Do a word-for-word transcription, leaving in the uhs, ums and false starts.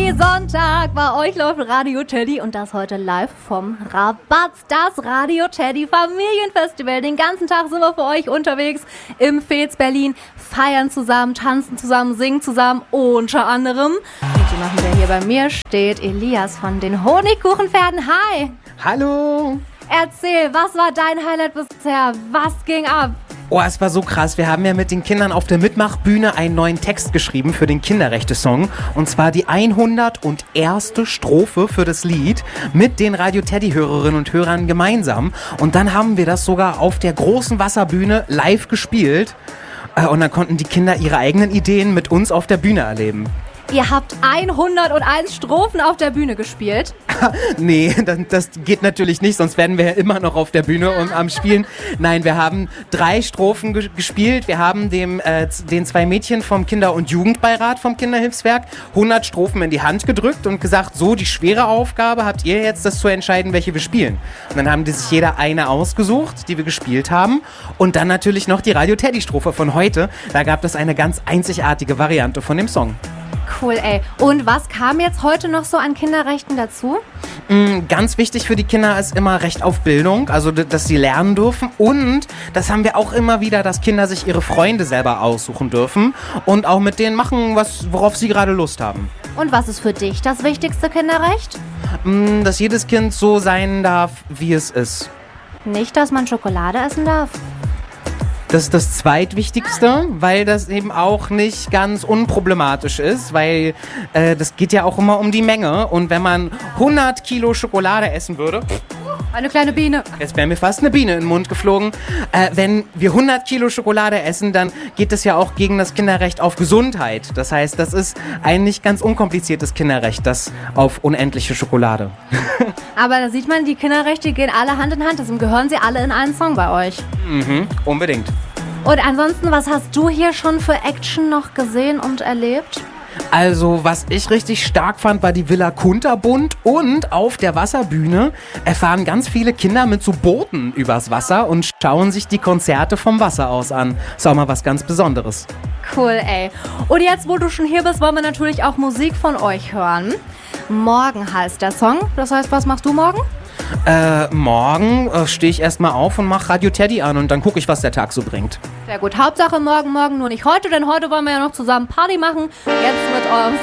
Sonntag. Bei euch läuft Radio Teddy und das heute live vom Rabatz. Das Radio Teddy Familienfestival. Den ganzen Tag sind wir für euch unterwegs im Fez Berlin. Feiern zusammen, tanzen zusammen, singen zusammen. Unter anderem, und machen, der hier bei mir steht, Elias von den Honigkuchenpferden. Hi. Hallo. Erzähl, was war dein Highlight bisher? Was ging ab? Oh, es war so krass. Wir haben ja mit den Kindern auf der Mitmachbühne einen neuen Text geschrieben für den Kinderrechte-Song. Und zwar die hunderterste Strophe für das Lied mit den Radio Teddy-Hörerinnen und Hörern gemeinsam. Und dann haben wir das sogar auf der großen Wasserbühne live gespielt. Und dann konnten die Kinder ihre eigenen Ideen mit uns auf der Bühne erleben. Ihr habt hunderteins Strophen auf der Bühne gespielt. Nee, das, das geht natürlich nicht, sonst wären wir ja immer noch auf der Bühne und am Spielen. Nein, wir haben drei Strophen ge- gespielt. Wir haben dem, äh, den zwei Mädchen vom Kinder- und Jugendbeirat vom Kinderhilfswerk hundert Strophen in die Hand gedrückt und gesagt, so, die schwere Aufgabe habt ihr jetzt, das zu entscheiden, welche wir spielen. Und dann haben die sich jeder eine ausgesucht, die wir gespielt haben. Und dann natürlich noch die Radio Teddy-Strophe von heute. Da gab es eine ganz einzigartige Variante von dem Song. Cool, ey. Und was kam jetzt heute noch so an Kinderrechten dazu? Mm, ganz wichtig für die Kinder ist immer Recht auf Bildung, also dass sie lernen dürfen. Und das haben wir auch immer wieder, dass Kinder sich ihre Freunde selber aussuchen dürfen und auch mit denen machen, was, worauf sie gerade Lust haben. Und was ist für dich das wichtigste Kinderrecht? Mm, dass jedes Kind so sein darf, wie es ist. Nicht, dass man Schokolade essen darf? Das ist das Zweitwichtigste, weil das eben auch nicht ganz unproblematisch ist, weil äh, das geht ja auch immer um die Menge. Und wenn man hundert Kilo Schokolade essen würde, eine kleine Biene. Jetzt wäre mir fast eine Biene in den Mund geflogen. Äh, wenn wir hundert Kilo Schokolade essen, dann geht das ja auch gegen das Kinderrecht auf Gesundheit. Das heißt, das ist ein nicht ganz unkompliziertes Kinderrecht, das auf unendliche Schokolade. Aber da sieht man, die Kinderrechte gehen alle Hand in Hand. Deswegen gehören sie alle in einen Song bei euch. Mhm, unbedingt. Und ansonsten, was hast du hier schon für Action noch gesehen und erlebt? Also, was ich richtig stark fand, war die Villa Kunterbund und auf der Wasserbühne erfahren ganz viele Kinder mit so Booten übers Wasser und schauen sich die Konzerte vom Wasser aus an. Ist auch mal was ganz Besonderes. Cool, ey. Und jetzt, wo du schon hier bist, wollen wir natürlich auch Musik von euch hören. Morgen heißt der Song. Das heißt, was machst du morgen? Äh, morgen äh, stehe ich erstmal auf und mache Radio Teddy an und dann gucke ich, was der Tag so bringt. Sehr gut. Hauptsache morgen, morgen, nur nicht heute, denn heute wollen wir ja noch zusammen Party machen. Jetzt mit eurem